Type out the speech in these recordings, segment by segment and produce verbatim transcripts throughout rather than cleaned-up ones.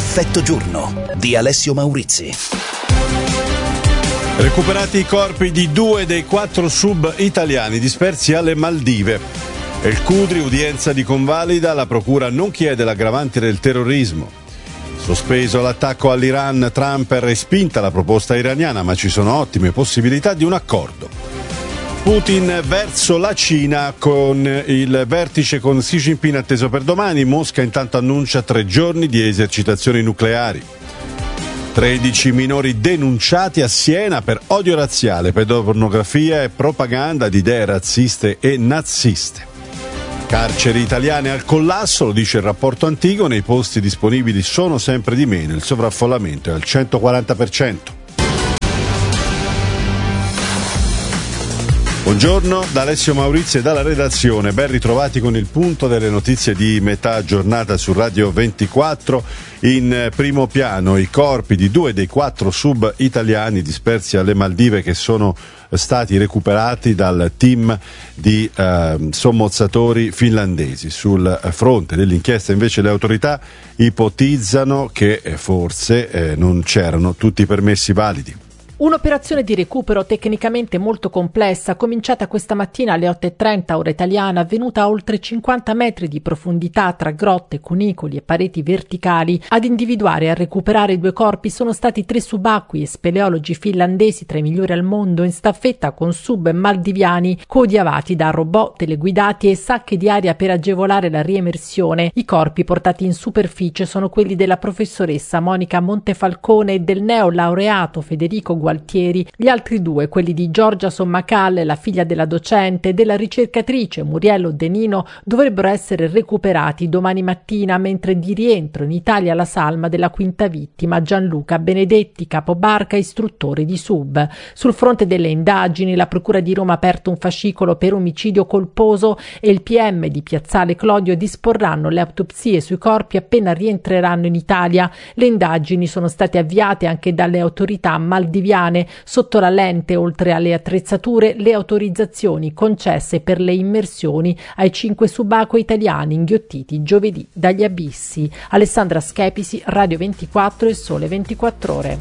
Effetto giorno di Alessio Maurizi. Recuperati i corpi di due dei quattro sub italiani dispersi alle Maldive. El Khudri, udienza di convalida, la procura non chiede l'aggravante del terrorismo. Sospeso l'attacco all'Iran, Trump ha respinta la proposta iraniana, ma ci sono ottime possibilità di un accordo. Putin verso la Cina con il vertice con Xi Jinping atteso per domani. Mosca intanto annuncia tre giorni di esercitazioni nucleari. tredici minori denunciati a Siena per odio razziale, pedopornografia e propaganda di idee razziste e naziste. Carceri italiane al collasso, lo dice il rapporto Antigone, i posti disponibili sono sempre di meno, il sovraffollamento è al centoquaranta per cento. Buongiorno da Alessio Maurizi e dalla redazione, ben ritrovati con il punto delle notizie di metà giornata su Radio ventiquattro. In primo piano i corpi di due dei quattro sub italiani dispersi alle Maldive che sono stati recuperati dal team di eh, sommozzatori finlandesi. Sul fronte dell'inchiesta invece le autorità ipotizzano che eh, forse eh, non c'erano tutti i permessi validi. Un'operazione di recupero tecnicamente molto complessa, cominciata questa mattina alle otto e trenta ora italiana, avvenuta a oltre cinquanta metri di profondità tra grotte, cunicoli e pareti verticali. Ad individuare e a recuperare i due corpi sono stati tre subacquei e speleologi finlandesi tra i migliori al mondo in staffetta con sub maldiviani coadiuvati da robot teleguidati e sacche di aria per agevolare la riemersione. I corpi portati in superficie sono quelli della professoressa Monica Montefalcone e del neolaureato Federico Gualtieri. Gli altri due, quelli di Giorgia Sommacalle, la figlia della docente, e della ricercatrice Muriello Denino, dovrebbero essere recuperati domani mattina, mentre di rientro in Italia la salma della quinta vittima, Gianluca Benedetti, capobarca e istruttore di sub. Sul fronte delle indagini, la Procura di Roma ha aperto un fascicolo per omicidio colposo e il P M di Piazzale Clodio disporranno le autopsie sui corpi appena rientreranno in Italia. Le indagini sono state avviate anche dalle autorità maldiviane. Sotto la lente, oltre alle attrezzature, le autorizzazioni concesse per le immersioni ai cinque subacquei italiani inghiottiti giovedì dagli abissi. Alessandra Schepisi, Radio ventiquattro e Sole ventiquattro Ore.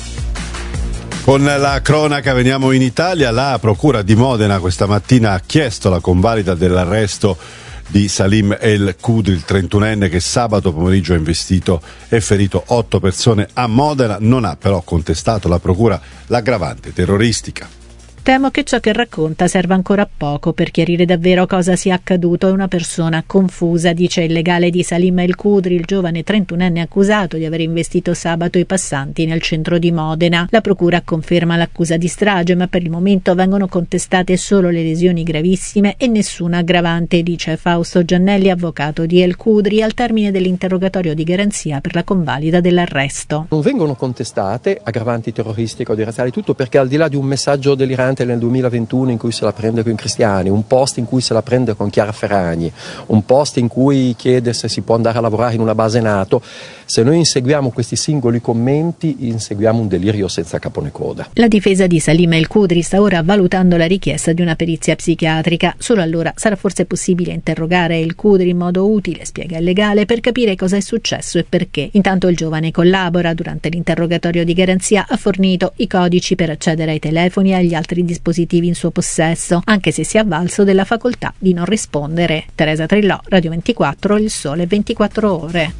Con la cronaca veniamo in Italia. La Procura di Modena questa mattina ha chiesto la convalida dell'arresto di Salim El Khudri, il trentunenne che sabato pomeriggio ha investito e ferito otto persone a Modena. Non ha però contestato la procura l'aggravante terroristica. Temo che ciò che racconta serva ancora poco per chiarire davvero cosa sia accaduto. È una persona confusa, dice il legale di Salim El Khudri, il giovane trentunenne accusato di aver investito sabato i passanti nel centro di Modena. La procura conferma l'accusa di strage, ma per il momento vengono contestate solo le lesioni gravissime e nessuna aggravante, dice Fausto Giannelli, avvocato di El Khudri, al termine dell'interrogatorio di garanzia per la convalida dell'arresto. Non vengono contestate aggravanti terroristiche o di razziali, tutto perché al di là di un messaggio delirante nel duemilaventuno in cui se la prende con i cristiani, un post in cui se la prende con Chiara Ferragni, un post in cui chiede se si può andare a lavorare in una base NATO, se noi inseguiamo questi singoli commenti inseguiamo un delirio senza capo né coda. La difesa di Salim El Khudri sta ora valutando la richiesta di una perizia psichiatrica. Solo allora sarà forse possibile interrogare El Khudri in modo utile, spiega il legale, per capire cosa è successo e perché. Intanto il giovane collabora. Durante l'interrogatorio di garanzia ha fornito i codici per accedere ai telefoni e agli altri dispositivi in suo possesso, anche se si è avvalso della facoltà di non rispondere. Teresa Trillò, Radio ventiquattro, Il Sole ventiquattro Ore.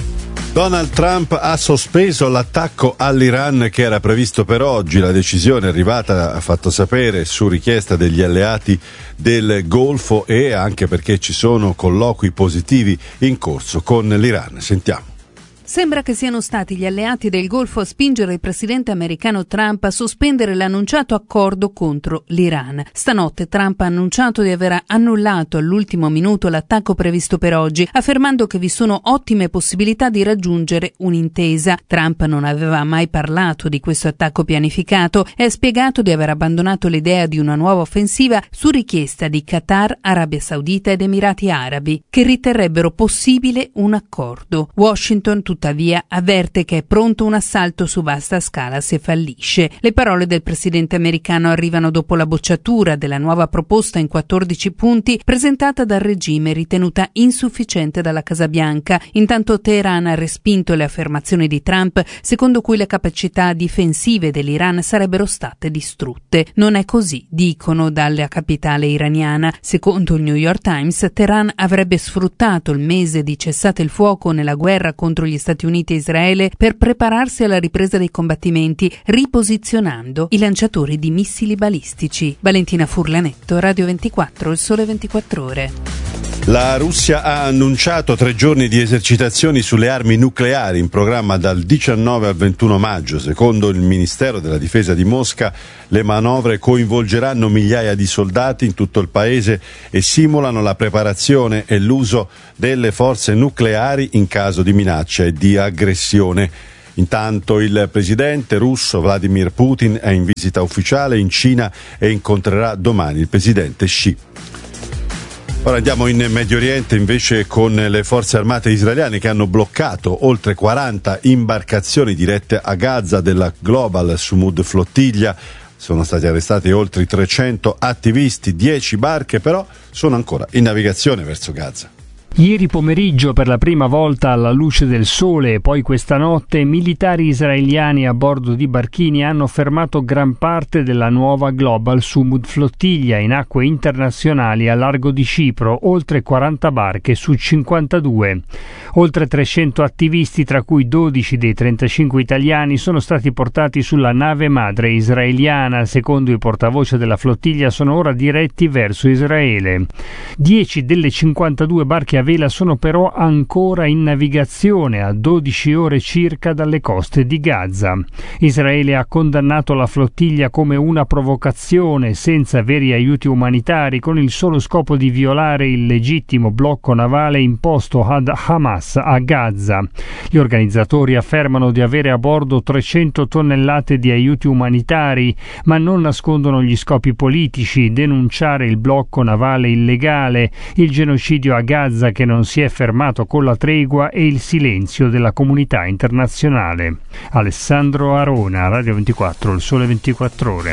Donald Trump ha sospeso l'attacco all'Iran che era previsto per oggi. La decisione è arrivata, ha fatto sapere, su richiesta degli alleati del Golfo e anche perché ci sono colloqui positivi in corso con l'Iran. Sentiamo. Sembra che siano stati gli alleati del Golfo a spingere il presidente americano Trump a sospendere l'annunciato accordo contro l'Iran. Stanotte Trump ha annunciato di aver annullato all'ultimo minuto l'attacco previsto per oggi, affermando che vi sono ottime possibilità di raggiungere un'intesa. Trump non aveva mai parlato di questo attacco pianificato e ha spiegato di aver abbandonato l'idea di una nuova offensiva su richiesta di Qatar, Arabia Saudita ed Emirati Arabi, che riterrebbero possibile un accordo. Washington, tuttavia avverte che è pronto un assalto su vasta scala se fallisce. Le parole del presidente americano arrivano dopo la bocciatura della nuova proposta in quattordici punti presentata dal regime, ritenuta insufficiente dalla Casa Bianca. Intanto Teheran ha respinto le affermazioni di Trump secondo cui le capacità difensive dell'Iran sarebbero state distrutte. Non è così, dicono dalla capitale iraniana. Secondo il New York Times, Teheran avrebbe sfruttato il mese di cessate il fuoco nella guerra contro gli Stati Uniti e Israele per prepararsi alla ripresa dei combattimenti, riposizionando i lanciatori di missili balistici. Valentina Furlanetto, Radio ventiquattro, Il Sole ventiquattro Ore. La Russia ha annunciato tre giorni di esercitazioni sulle armi nucleari in programma dal diciannove al ventuno maggio. Secondo il Ministero della Difesa di Mosca, le manovre coinvolgeranno migliaia di soldati in tutto il paese e simulano la preparazione e l'uso delle forze nucleari in caso di minaccia e di aggressione. Intanto il presidente russo Vladimir Putin è in visita ufficiale in Cina e incontrerà domani il presidente Xi. Ora andiamo in Medio Oriente invece con le forze armate israeliane che hanno bloccato oltre quaranta imbarcazioni dirette a Gaza della Global Sumud Flottiglia. Sono stati arrestati oltre trecento attivisti, dieci barche però sono ancora in navigazione verso Gaza. Ieri pomeriggio, per la prima volta alla luce del sole e poi questa notte, militari israeliani a bordo di barchini hanno fermato gran parte della nuova Global Sumud Flottiglia in acque internazionali a largo di Cipro, oltre quaranta barche su cinquantadue. Oltre trecento attivisti, tra cui dodici dei trentacinque italiani, sono stati portati sulla nave madre israeliana. Secondo il portavoce della flottiglia sono ora diretti verso Israele. dieci delle cinquantadue barche a vela sono però ancora in navigazione a dodici ore circa dalle coste di Gaza. Israele ha condannato la flottiglia come una provocazione senza veri aiuti umanitari, con il solo scopo di violare il legittimo blocco navale imposto ad Hamas a Gaza. Gli organizzatori affermano di avere a bordo trecento tonnellate di aiuti umanitari, ma non nascondono gli scopi politici: denunciare il blocco navale illegale, il genocidio a Gaza che non si è fermato con la tregua e il silenzio della comunità internazionale. Alessandro Arona, Radio ventiquattro, Il Sole ventiquattro Ore.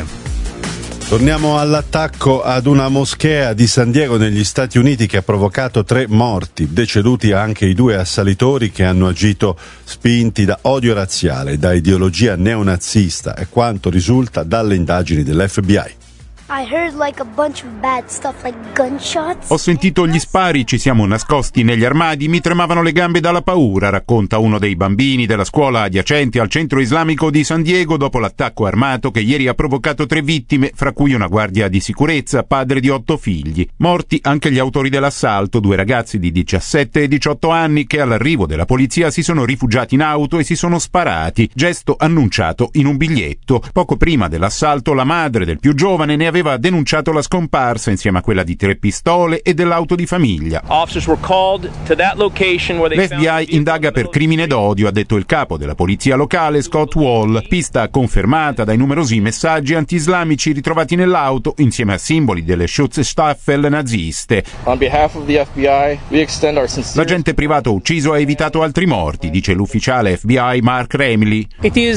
Torniamo all'attacco ad una moschea di San Diego negli Stati Uniti che ha provocato tre morti, deceduti anche i due assalitori che hanno agito spinti da odio razziale e da ideologia neonazista, è quanto risulta dalle indagini dell'F B I. I heard like a bunch of bad stuff like gunshots. Ho sentito gli spari, ci siamo nascosti negli armadi, mi tremavano le gambe dalla paura, racconta uno dei bambini della scuola adiacente al centro islamico di San Diego dopo l'attacco armato che ieri ha provocato tre vittime, fra cui una guardia di sicurezza, padre di otto figli. Morti anche gli autori dell'assalto, due ragazzi di diciassette e diciotto anni che all'arrivo della polizia si sono rifugiati in auto e si sono sparati, gesto annunciato in un biglietto. Poco prima dell'assalto la madre del più giovane ne aveva aveva denunciato la scomparsa insieme a quella di tre pistole e dell'auto di famiglia. L'F B I indaga per crimine d'odio, ha detto il capo della polizia locale Scott Wall, pista confermata dai numerosi messaggi anti-islamici ritrovati nell'auto insieme a simboli delle Schutzstaffel naziste. L'agente privato ucciso ha evitato altri morti, dice l'ufficiale F B I Mark Remley.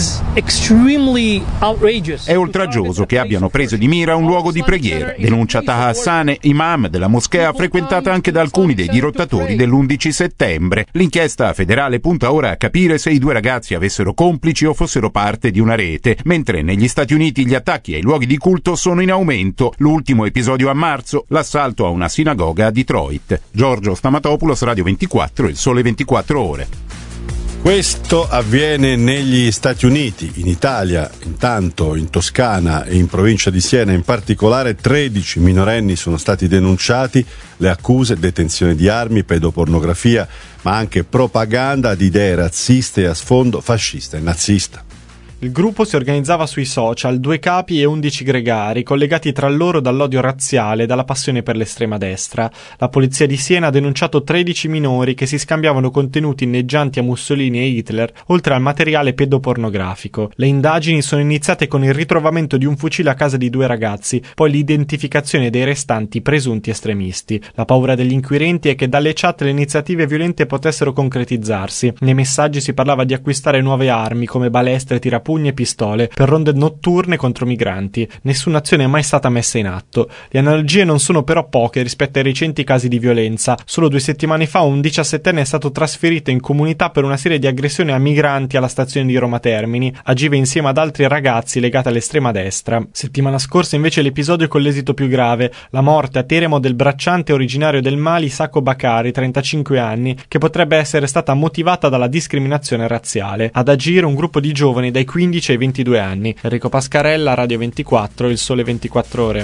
È oltraggioso che abbiano preso di mira un luogo di preghiera, denuncia Taha Hassan, imam della moschea frequentata anche da alcuni dei dirottatori dell'undici settembre. L'inchiesta federale punta ora a capire se i due ragazzi avessero complici o fossero parte di una rete, mentre negli Stati Uniti gli attacchi ai luoghi di culto sono in aumento. L'ultimo episodio a marzo, l'assalto a una sinagoga a Detroit. Giorgio Stamatopoulos, Radio ventiquattro, Il Sole ventiquattro Ore. Questo avviene negli Stati Uniti. In Italia, intanto, in Toscana e in provincia di Siena in particolare, tredici minorenni sono stati denunciati. Le accuse: detenzione di armi, pedopornografia, ma anche propaganda di idee razziste a sfondo fascista e nazista. Il gruppo si organizzava sui social, due capi e undici gregari, collegati tra loro dall'odio razziale e dalla passione per l'estrema destra. La polizia di Siena ha denunciato tredici minori che si scambiavano contenuti inneggianti a Mussolini e Hitler, oltre al materiale pedopornografico. Le indagini sono iniziate con il ritrovamento di un fucile a casa di due ragazzi, poi l'identificazione dei restanti presunti estremisti. La paura degli inquirenti è che dalle chat le iniziative violente potessero concretizzarsi. Nei messaggi si parlava di acquistare nuove armi come balestre, tirapugni e pistole per ronde notturne contro migranti. Nessuna azione è mai stata messa in atto. Le analogie non sono però poche rispetto ai recenti casi di violenza. Solo due settimane fa un diciassettenne è stato trasferito in comunità per una serie di aggressioni a migranti alla stazione di Roma Termini. Agiva insieme ad altri ragazzi legati all'estrema destra. Settimana scorsa invece l'episodio con l'esito più grave, la morte a Teramo del bracciante originario del Mali Sacco Bakari, trentacinque anni, che potrebbe essere stata motivata dalla discriminazione razziale. Ad agire un gruppo di giovani dai quindici ai ventidue anni. Enrico Pascarella, Radio ventiquattro, Il Sole ventiquattro Ore.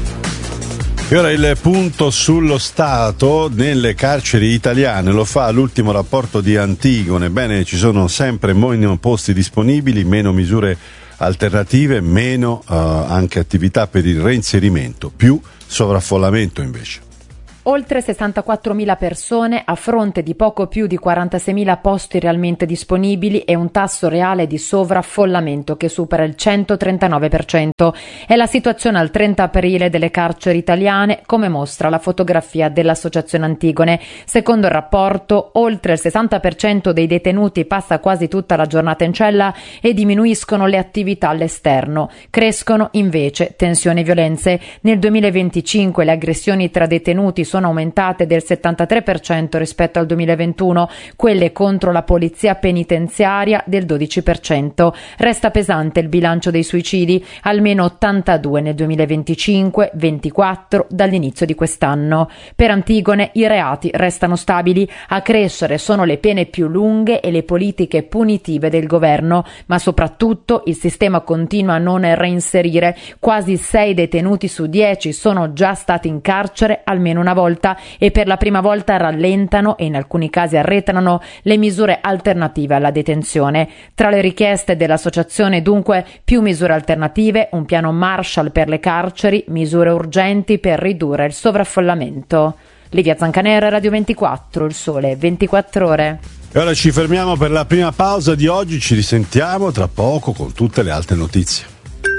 E ora il punto sullo stato nelle carceri italiane lo fa l'ultimo rapporto di Antigone. Bene, ci sono sempre meno posti disponibili, meno misure alternative, meno uh, anche attività per il reinserimento, più sovraffollamento invece. Oltre sessantaquattromila persone a fronte di poco più di quarantaseimila posti realmente disponibili e un tasso reale di sovraffollamento che supera il centotrentanove per cento. È la situazione al trenta aprile delle carceri italiane, come mostra la fotografia dell'Associazione Antigone. Secondo il rapporto, oltre il sessanta per cento dei detenuti passa quasi tutta la giornata in cella e diminuiscono le attività all'esterno. Crescono invece tensioni e violenze. Nel duemilaventicinque le aggressioni tra detenuti sono sono aumentate del settantatré per cento rispetto al duemilaventuno, quelle contro la polizia penitenziaria del dodici per cento. Resta pesante il bilancio dei suicidi, almeno ottantadue nel duemilaventicinque, ventiquattro dall'inizio di quest'anno. Per Antigone i reati restano stabili, a crescere sono le pene più lunghe e le politiche punitive del governo, ma soprattutto il sistema continua a non reinserire. Quasi sei detenuti su dieci sono già stati in carcere almeno una volta e per la prima volta rallentano e in alcuni casi arretrano le misure alternative alla detenzione. Tra le richieste dell'associazione dunque più misure alternative, un piano Marshall per le carceri, misure urgenti per ridurre il sovraffollamento. Livia Zancanera, Radio ventiquattro, Il Sole ventiquattro Ore. E ora ci fermiamo per la prima pausa di oggi, ci risentiamo tra poco con tutte le altre notizie.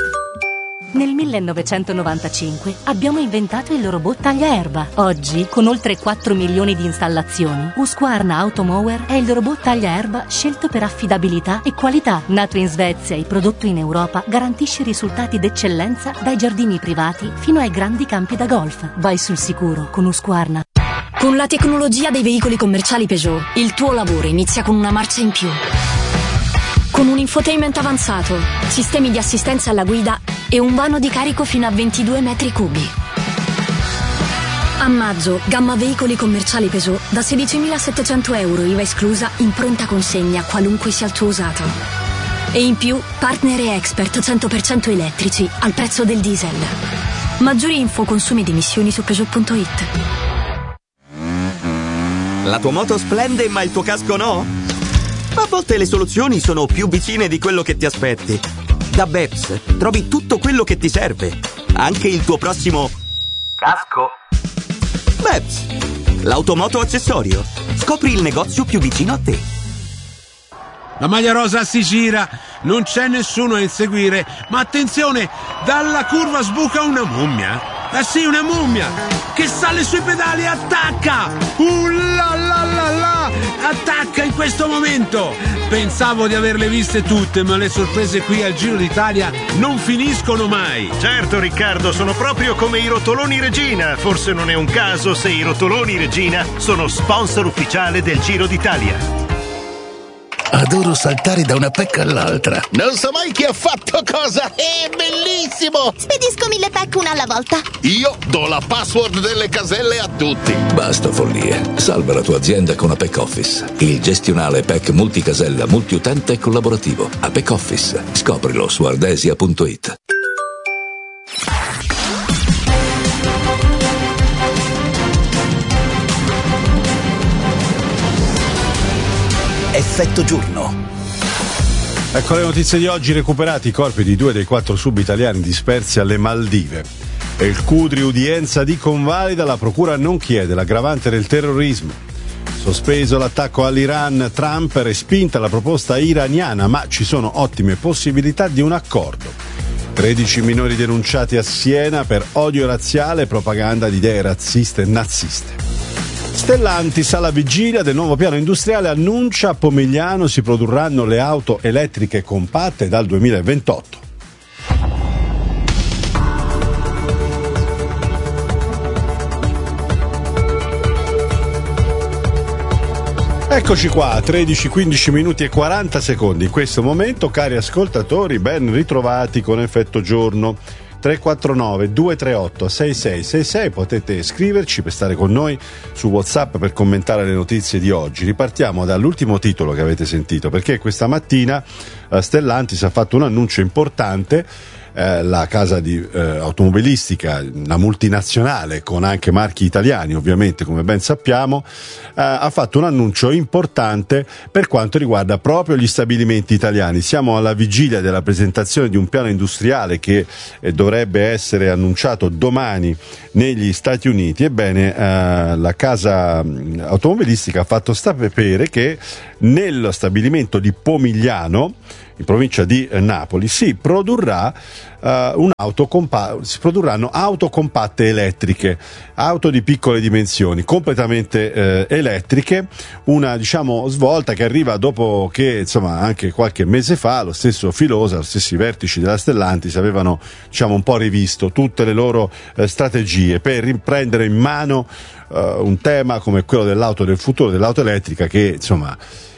Nel millenovecentonovantacinque abbiamo inventato il robot tagliaerba. Oggi, con oltre quattro milioni di installazioni, Husqvarna Automower è il robot tagliaerba scelto per affidabilità e qualità. Nato in Svezia e prodotto in Europa, garantisce risultati d'eccellenza dai giardini privati fino ai grandi campi da golf. Vai sul sicuro con Husqvarna. Con la tecnologia dei veicoli commerciali Peugeot, il tuo lavoro inizia con una marcia in più. Con un infotainment avanzato, sistemi di assistenza alla guida e un vano di carico fino a ventidue metri cubi. A maggio, gamma veicoli commerciali Peugeot da sedicimilasettecento euro I V A esclusa in pronta consegna, qualunque sia il tuo usato. E in più, partner e expert cento per cento elettrici al prezzo del diesel. Maggiori info, consumi ed emissioni su Peugeot punto it. La tua moto splende ma il tuo casco no? A volte le soluzioni sono più vicine di quello che ti aspetti. Da Beps trovi tutto quello che ti serve, anche il tuo prossimo casco. Beps, l'automoto accessorio. Scopri il negozio più vicino a te. La maglia rosa si gira, non c'è nessuno a inseguire, ma attenzione, dalla curva sbuca una mummia. Ah sì, una mummia che sale sui pedali e attacca. Uh la la la la, attacca in questo momento. Pensavo di averle viste tutte, ma le sorprese qui al Giro d'Italia non finiscono mai. Certo Riccardo, sono proprio come i rotoloni Regina. Forse non è un caso se i rotoloni Regina sono sponsor ufficiale del Giro d'Italia. Adoro saltare da una pecca all'altra. Non so mai chi ha fatto cosa. È bellissimo. Spedisco mille pack una alla volta. Io do la password delle caselle a tutti. Basta follie. Salva la tua azienda con Apex Office, il gestionale P E C multicasella, multiutente e collaborativo. Apex Office. Scoprilo su ardesia punto it. Effetto giorno. Ecco le notizie di oggi: recuperati i corpi di due dei quattro sub italiani dispersi alle Maldive. E il Cudri udienza di convalida, la procura non chiede l'aggravante del terrorismo. Sospeso l'attacco all'Iran, Trump respinta la proposta iraniana, ma ci sono ottime possibilità di un accordo. tredici minori denunciati a Siena per odio razziale e propaganda di idee razziste e naziste. Stellantis alla vigilia del nuovo piano industriale annuncia: a Pomigliano si produrranno le auto elettriche compatte dal duemilaventotto. Eccoci qua, tredici, quindici minuti e quaranta secondi. In questo momento, cari ascoltatori, ben ritrovati con Effetto Giorno. tre quattro nove due tre otto sei sei sei sei, potete scriverci per stare con noi su WhatsApp per commentare le notizie di oggi. Ripartiamo dall'ultimo titolo che avete sentito, perché questa mattina eh, Stellantis ha fatto un annuncio importante. Eh, la casa di eh, automobilistica, una multinazionale con anche marchi italiani ovviamente, come ben sappiamo, eh, ha fatto un annuncio importante per quanto riguarda proprio gli stabilimenti italiani. Siamo alla vigilia della presentazione di un piano industriale che eh, dovrebbe essere annunciato domani negli Stati Uniti. Ebbene, eh, la casa automobilistica ha fatto sapere che nello stabilimento di Pomigliano, in provincia di Napoli, si produrrà uh, un'auto compa- si produrranno auto compatte elettriche, auto di piccole dimensioni, completamente uh, elettriche, una diciamo svolta che arriva dopo che insomma anche qualche mese fa lo stesso Filosa, lo stessi vertici della Stellantis avevano diciamo un po' rivisto tutte le loro uh, strategie per riprendere in mano uh, un tema come quello dell'auto del futuro, dell'auto elettrica, che insomma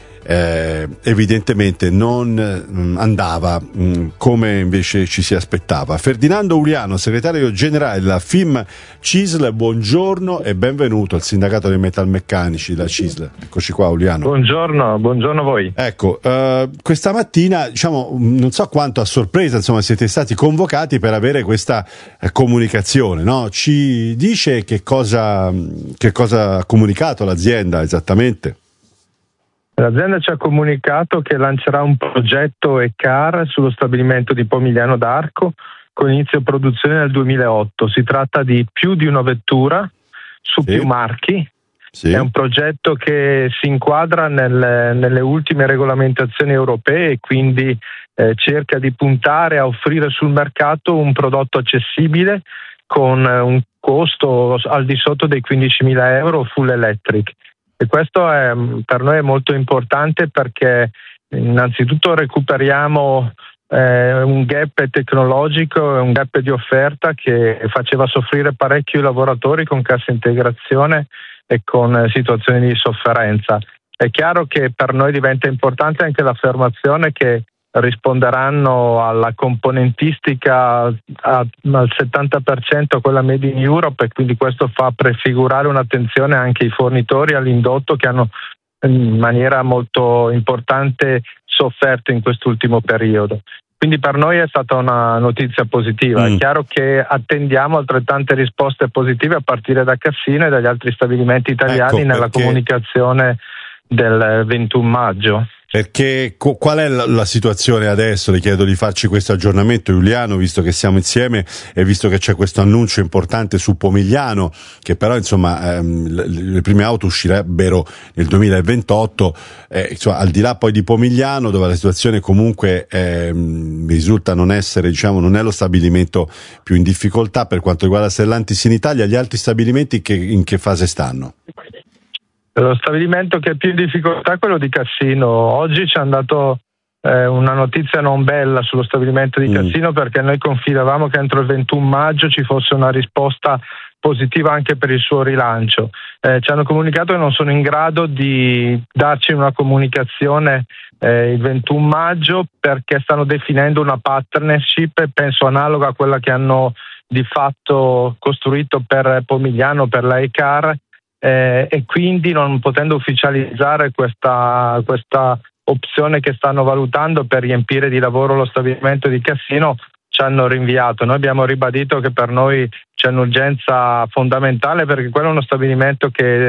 Eh, evidentemente non mh, andava mh, come invece ci si aspettava. Ferdinando Uliano, segretario generale della F I M C I S L, buongiorno e benvenuto al sindacato dei metalmeccanici della C I S L. Eccoci qua, Uliano. Buongiorno, buongiorno a voi. Ecco, eh, questa mattina diciamo non so quanto a sorpresa insomma siete stati convocati per avere questa eh, comunicazione, no? Ci dice che cosa, che cosa ha comunicato l'azienda esattamente? L'azienda ci ha comunicato che lancerà un progetto E-Car sullo stabilimento di Pomigliano d'Arco con inizio produzione nel duemilaotto. Si tratta di più di una vettura su sì. più marchi. Sì. È un progetto che si inquadra nel, nelle ultime regolamentazioni europee e quindi eh, cerca di puntare a offrire sul mercato un prodotto accessibile con un costo al di sotto dei quindicimila euro full electric. E questo è, per noi è molto importante perché innanzitutto recuperiamo eh, un gap tecnologico e un gap di offerta che faceva soffrire parecchio i lavoratori con cassa integrazione e con eh, situazioni di sofferenza. È chiaro che per noi diventa importante anche l'affermazione che risponderanno alla componentistica a, al settanta per cento a quella made in Europe, e quindi questo fa prefigurare un'attenzione anche ai fornitori, all'indotto, che hanno in maniera molto importante sofferto in quest'ultimo periodo. Quindi per noi è stata una notizia positiva. Mm. È chiaro che attendiamo altrettante risposte positive a partire da Cassino e dagli altri stabilimenti italiani ecco nella comunicazione del ventuno maggio. Perché qual è la, la situazione adesso? Le chiedo di farci questo aggiornamento, Giuliano, visto che siamo insieme e visto che c'è questo annuncio importante su Pomigliano, che però insomma ehm, le, le prime auto uscirebbero nel duemilaventotto, eh, insomma, al di là poi di Pomigliano, dove la situazione comunque ehm, mi risulta non essere, diciamo, non è lo stabilimento più in difficoltà per quanto riguarda Stellantis in Italia. Gli altri stabilimenti che, in che fase stanno? Lo stabilimento che è più in difficoltà è quello di Cassino. Oggi ci hanno dato eh, una notizia non bella sullo stabilimento di Cassino, mm. perché noi confidavamo che entro il ventuno maggio ci fosse una risposta positiva anche per il suo rilancio. Eh, ci hanno comunicato che non sono in grado di darci una comunicazione eh, il ventuno maggio perché stanno definendo una partnership, penso analoga a quella che hanno di fatto costruito per Pomigliano, per la E-Car, Eh, e quindi non potendo ufficializzare questa, questa opzione che stanno valutando per riempire di lavoro lo stabilimento di Cassino, ci hanno rinviato. Noi abbiamo ribadito che per noi c'è un'urgenza fondamentale perché quello è uno stabilimento che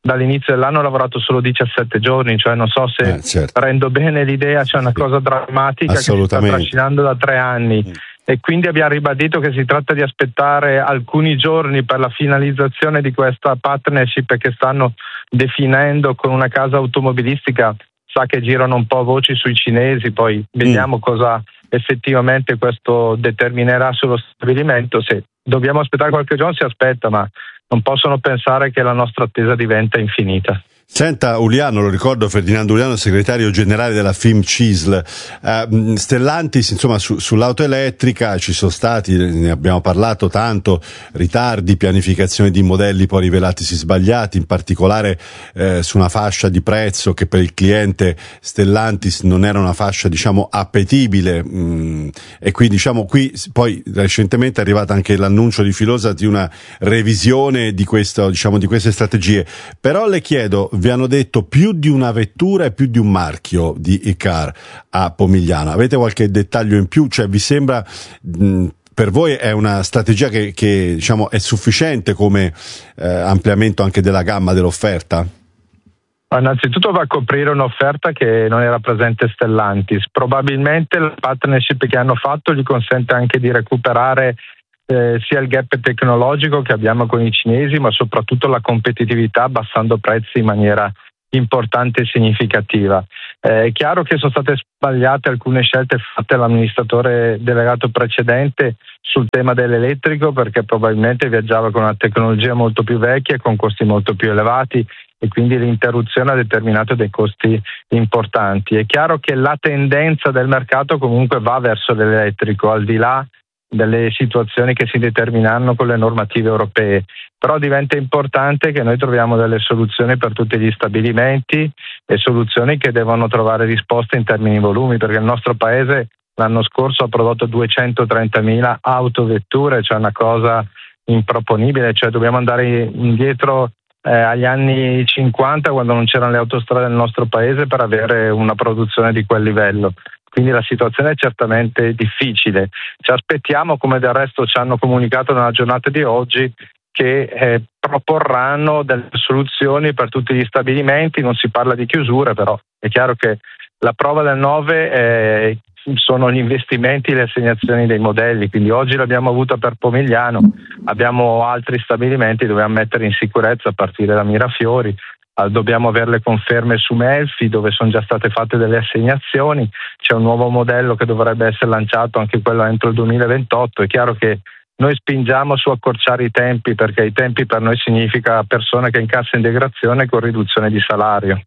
dall'inizio dell'anno ho lavorato solo diciassette giorni, cioè non so se eh, certo. rendo bene l'idea, c'è una cosa drammatica che si sta trascinando da tre anni. Mm. E quindi abbiamo ribadito che si tratta di aspettare alcuni giorni per la finalizzazione di questa partnership che stanno definendo con una casa automobilistica. Sa che girano un po' voci sui cinesi, poi vediamo mm. cosa effettivamente questo determinerà sullo stabilimento. Se dobbiamo aspettare qualche giorno si aspetta, ma non possono pensare che la nostra attesa diventa infinita. Senta Uliano, lo ricordo, Ferdinando Uliano, segretario generale della F I M C I S L. Uh, Stellantis, insomma, su, sull'auto elettrica ci sono stati, ne abbiamo parlato tanto, ritardi, pianificazione di modelli poi rivelatisi sbagliati, in particolare eh, su una fascia di prezzo che per il cliente Stellantis non era una fascia, diciamo, appetibile, mh, e quindi, diciamo, qui poi recentemente è arrivato anche l'annuncio di Filosa di una revisione di questo, diciamo, di queste strategie. Però le chiedo, vi hanno detto più di una vettura e più di un marchio di e-car a Pomigliano. Avete qualche dettaglio in più? Cioè, vi sembra, mh, per voi è una strategia che, che diciamo è sufficiente come eh, ampliamento anche della gamma dell'offerta? Innanzitutto va a coprire un'offerta che non era presente Stellantis. Probabilmente la partnership che hanno fatto gli consente anche di recuperare Eh, sia il gap tecnologico che abbiamo con i cinesi, ma soprattutto la competitività, abbassando prezzi in maniera importante e significativa. Eh, è chiaro che sono state sbagliate alcune scelte fatte dall'amministratore delegato precedente sul tema dell'elettrico, perché probabilmente viaggiava con una tecnologia molto più vecchia e con costi molto più elevati, e quindi l'interruzione ha determinato dei costi importanti. È chiaro che la tendenza del mercato comunque va verso l'elettrico, al di là delle situazioni che si determineranno con le normative europee, però diventa importante che noi troviamo delle soluzioni per tutti gli stabilimenti e soluzioni che devono trovare risposte in termini di volumi, perché il nostro paese l'anno scorso ha prodotto duecentotrentamila autovetture, cioè una cosa improponibile, cioè dobbiamo andare indietro eh, agli anni cinquanta, quando non c'erano le autostrade nel nostro paese, per avere una produzione di quel livello. Quindi la situazione è certamente difficile. Ci aspettiamo, come del resto ci hanno comunicato nella giornata di oggi, che eh, proporranno delle soluzioni per tutti gli stabilimenti. Non si parla di chiusure, però è chiaro che la prova del nove eh, sono gli investimenti e le assegnazioni dei modelli. Quindi oggi l'abbiamo avuta per Pomigliano, abbiamo altri stabilimenti che dobbiamo mettere in sicurezza a partire da Mirafiori. Dobbiamo avere le conferme su Melfi, dove sono già state fatte delle assegnazioni. C'è un nuovo modello che dovrebbe essere lanciato, anche quello entro il duemilaventotto. È chiaro che noi spingiamo su accorciare i tempi, perché i tempi per noi significa persone che in cassa integrazione con riduzione di salario.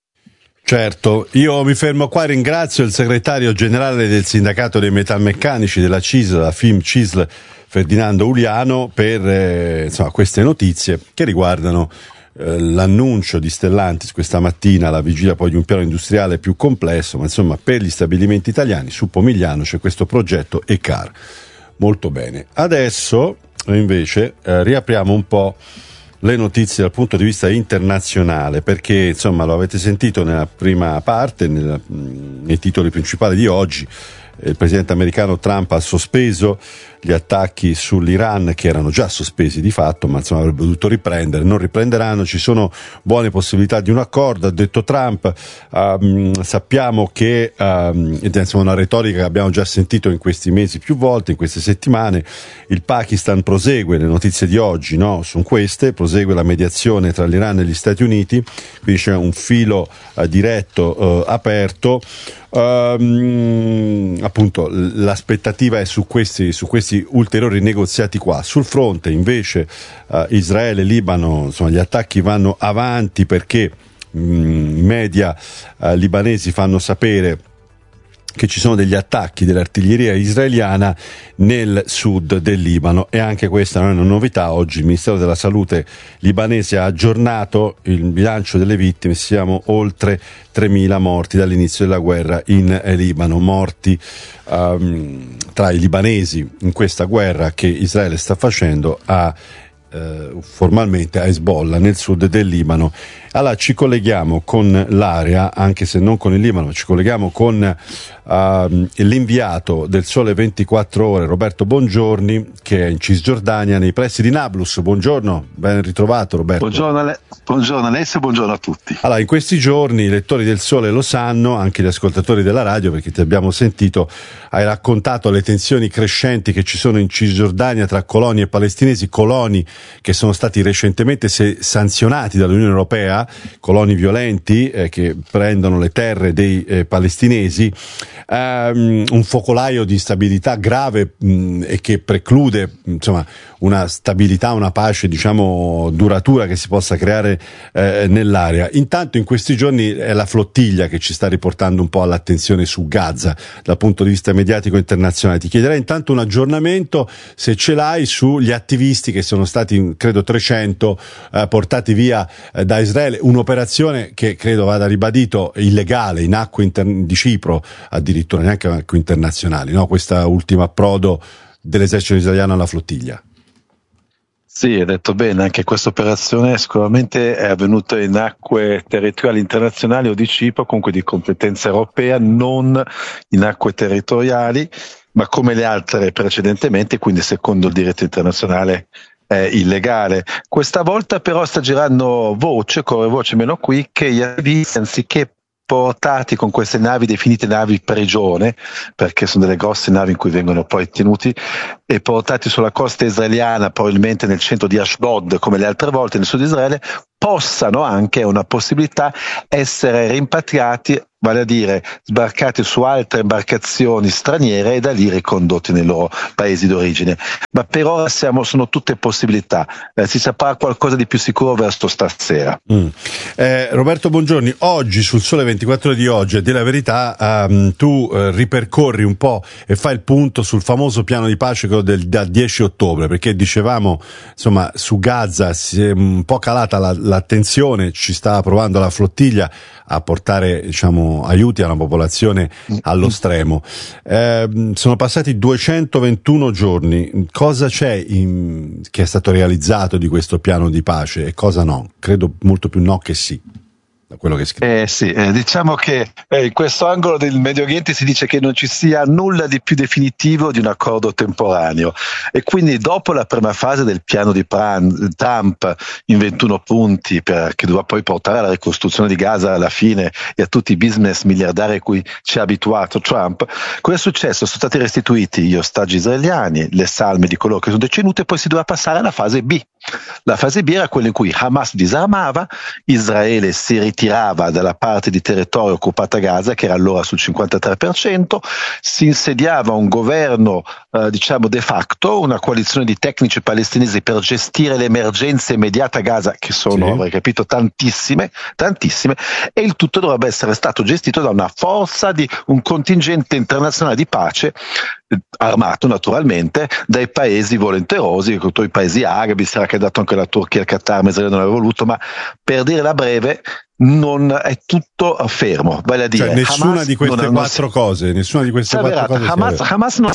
Certo, io mi fermo qua, ringrazio il segretario generale del sindacato dei metalmeccanici della C I S L, la F I M C I S L, Ferdinando Uliano, per eh, insomma, queste notizie che riguardano l'annuncio di Stellantis questa mattina alla vigilia poi di un piano industriale più complesso, ma insomma per gli stabilimenti italiani su Pomigliano c'è questo progetto e-car. Molto bene. Adesso invece eh, riapriamo un po' le notizie dal punto di vista internazionale, perché insomma lo avete sentito nella prima parte, nella, nei titoli principali di oggi. Il presidente americano Trump ha sospeso gli attacchi sull'Iran, che erano già sospesi di fatto, ma insomma avrebbe dovuto riprendere, non riprenderanno, ci sono buone possibilità di un accordo, ha detto Trump. Um, sappiamo che um, ed è insomma una retorica che abbiamo già sentito in questi mesi più volte, in queste settimane. Il Pakistan prosegue, le notizie di oggi no, sono queste, prosegue la mediazione tra l'Iran e gli Stati Uniti, quindi c'è un filo uh, diretto uh, aperto. Um, appunto l'aspettativa è su questi, su questi ulteriori negoziati qua. Sul fronte invece uh, Israele e Libano, insomma gli attacchi vanno avanti, perché i um, media uh, libanesi fanno sapere che ci sono degli attacchi dell'artiglieria israeliana nel sud del Libano, e anche questa non è una novità. Oggi il Ministero della Salute libanese ha aggiornato il bilancio delle vittime, siamo oltre tremila morti dall'inizio della guerra in Libano, morti um, tra i libanesi in questa guerra che Israele sta facendo a Uh, formalmente a Hezbollah nel sud del Libano Allora ci colleghiamo con l'area, anche se non con il Libano, ci colleghiamo con uh, l'inviato del Sole ventiquattro Ore, Roberto Bongiorni, che è in Cisgiordania, nei pressi di Nablus. Buongiorno, ben ritrovato Roberto. Buongiorno a lei, buongiorno a lei e buongiorno a tutti. Allora, in questi giorni i lettori del Sole lo sanno, anche gli ascoltatori della radio, perché ti abbiamo sentito, hai raccontato le tensioni crescenti che ci sono in Cisgiordania tra coloni e palestinesi, coloni che sono stati recentemente se- sanzionati dall'Unione Europea, coloni violenti eh, che prendono le terre dei eh, palestinesi, um, un focolaio di instabilità grave mh, e che preclude insomma una stabilità, una pace diciamo duratura che si possa creare eh, nell'area. Intanto in questi giorni è la flottiglia che ci sta riportando un po' all'attenzione su Gaza dal punto di vista mediatico internazionale. Ti chiederei intanto un aggiornamento, se ce l'hai, sugli attivisti che sono stati credo trecento eh, portati via eh, da Israele, un'operazione che credo vada ribadito illegale in acque inter- di Cipro, addirittura neanche acque internazionali, no? Questa ultima approdo dell'esercito israeliano alla flottiglia. Sì, hai detto bene, anche questa operazione sicuramente è avvenuta in acque territoriali internazionali o di Cipro, comunque di competenza europea, non in acque territoriali, ma come le altre precedentemente, quindi secondo il diritto internazionale è illegale. Questa volta però sta girando voce, corre voce meno qui, che gli attivisti, anziché portati con queste navi definite navi prigione, perché sono delle grosse navi in cui vengono poi tenuti e portati sulla costa israeliana, probabilmente nel centro di Ashdod come le altre volte nel sud Israele, possano anche, è una possibilità, essere rimpatriati, vale a dire sbarcati su altre imbarcazioni straniere e da lì ricondotti nei loro paesi d'origine. Ma per ora siamo, sono tutte possibilità, eh, si saprà qualcosa di più sicuro verso stasera. Mm. Eh, Roberto Bongiorni, oggi sul Sole ventiquattro Ore di oggi, a dire la verità, um, tu uh, ripercorri un po' e fai il punto sul famoso piano di pace del, del dieci ottobre, perché dicevamo insomma su Gaza si è un po' calata la, l'attenzione, ci stava provando la flottiglia a portare diciamo aiuti a una popolazione allo stremo. Eh, sono passati duecentoventuno giorni, cosa c'è in, che è stato realizzato di questo piano di pace e cosa no? Credo molto più no che sì, da quello che scrive. Eh sì, eh, diciamo che eh, in questo angolo del Medio Oriente si dice che non ci sia nulla di più definitivo di un accordo temporaneo e quindi dopo la prima fase del piano di Trump in ventuno punti per, che doveva poi portare alla ricostruzione di Gaza alla fine e a tutti i business miliardari a cui ci ha abituato Trump, cosa è successo? Sono stati restituiti gli ostaggi israeliani, le salme di coloro che sono deceduti e poi si doveva passare alla fase B. La fase B era quella in cui Hamas disarmava, Israele si ritirava dalla parte di territorio occupata a Gaza, che era allora sul cinquantatré per cento, si insediava un governo eh, diciamo de facto, una coalizione di tecnici palestinesi per gestire le emergenze immediate a Gaza, che sono, sì, avrei capito, tantissime, tantissime, e il tutto dovrebbe essere stato gestito da una forza di un contingente internazionale di pace, armato naturalmente dai paesi volenterosi, i paesi arabi, sarà che ha dato anche la Turchia, il Qatar, ma Israele non aveva voluto, ma per dire la breve non è tutto fermo, vale a dire cioè, nessuna Hamas di queste non, quattro non, cose nessuna di queste quattro cose Hamas, Hamas non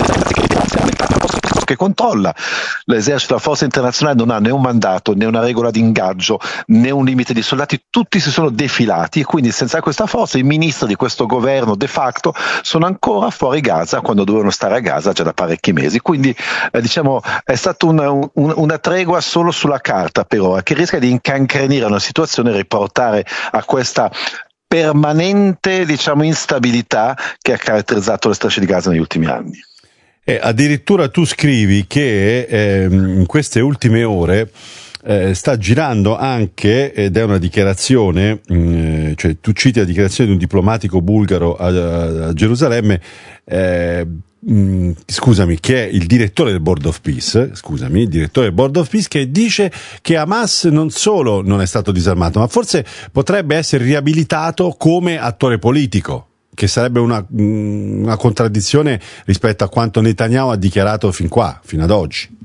che controlla l'esercito, la forza internazionale non ha né un mandato né una regola di ingaggio né un limite di soldati, tutti si sono defilati e quindi senza questa forza i ministri di questo governo de facto sono ancora fuori Gaza quando dovevano stare a Gaza già da parecchi mesi, quindi eh, diciamo è stata una, un, una tregua solo sulla carta per ora, che rischia di incancrenire una situazione e riportare a questa permanente diciamo instabilità che ha caratterizzato le strisce di Gaza negli ultimi anni. E addirittura tu scrivi che eh, in queste ultime ore eh, sta girando anche, ed è una dichiarazione, mh, cioè tu citi la dichiarazione di un diplomatico bulgaro a, a Gerusalemme, eh, mh, scusami, che è il direttore del Board of Peace, scusami, il direttore del Board of Peace, che dice che Hamas non solo non è stato disarmato, ma forse potrebbe essere riabilitato come attore politico, che sarebbe una, una contraddizione rispetto a quanto Netanyahu ha dichiarato fin qua, fino ad oggi.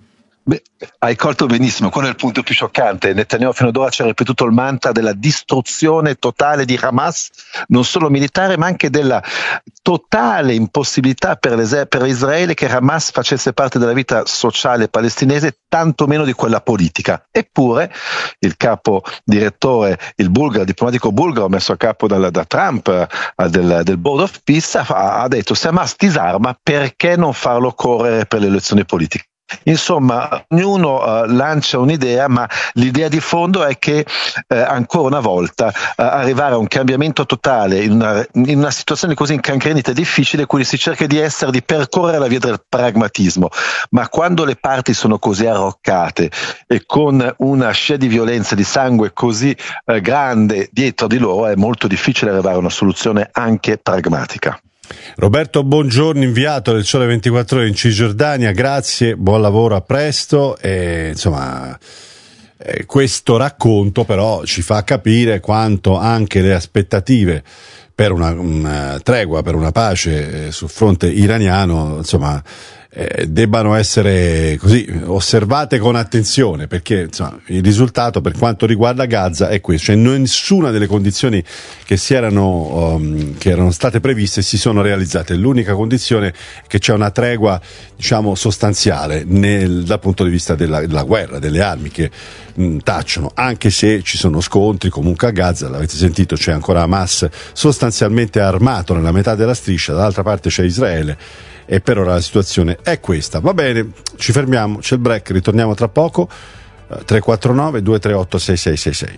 Beh, hai colto benissimo, quello è il punto più scioccante. Netanyahu fino ad ora ci ha ripetuto il mantra della distruzione totale di Hamas, non solo militare ma anche della totale impossibilità per, per Israele che Hamas facesse parte della vita sociale palestinese, tanto meno di quella politica. Eppure il capo direttore, il bulgaro, il diplomatico bulgaro messo a capo dal, da Trump uh, del, del Board of Peace ha, ha detto: se Hamas disarma, perché non farlo correre per le elezioni politiche? Insomma, ognuno uh, lancia un'idea, ma l'idea di fondo è che uh, ancora una volta uh, arrivare a un cambiamento totale in una, in una situazione così incancrenita e difficile, quindi si cerca di essere, di percorrere la via del pragmatismo, ma quando le parti sono così arroccate e con una scia di violenza, di sangue così uh, grande dietro di loro, è molto difficile arrivare a una soluzione anche pragmatica. Roberto Bongiorno, inviato del Sole ventiquattro Ore in Cisgiordania, grazie, buon lavoro, a presto. E, insomma, eh, questo racconto però ci fa capire quanto anche le aspettative per una, una tregua, per una pace eh, sul fronte iraniano, insomma, eh, debbano essere così osservate con attenzione, perché insomma, il risultato per quanto riguarda Gaza è questo, cioè nessuna delle condizioni che si erano um, che erano state previste si sono realizzate. L'unica condizione è che c'è una tregua, diciamo, sostanziale nel, dal punto di vista della, della guerra, delle armi che mh, tacciono, anche se ci sono scontri comunque a Gaza, l'avete sentito, c'è ancora Hamas sostanzialmente armato nella metà della striscia, dall'altra parte c'è Israele. E per ora la situazione è questa. Va bene, ci fermiamo, c'è il break, ritorniamo tra poco. tre quattro nove due tre otto sei sei sei sei.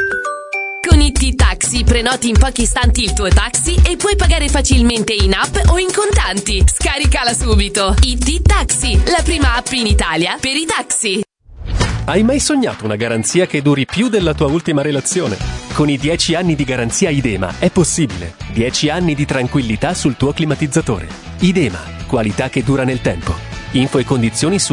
Con I T Taxi prenoti in pochi istanti il tuo taxi e puoi pagare facilmente in app o in contanti. Scaricala subito. I T Taxi, la prima app in Italia per i taxi. Hai mai sognato una garanzia che duri più della tua ultima relazione? Con i dieci anni di garanzia Idema è possibile. dieci anni di tranquillità sul tuo climatizzatore. Idema, qualità che dura nel tempo. Info e condizioni su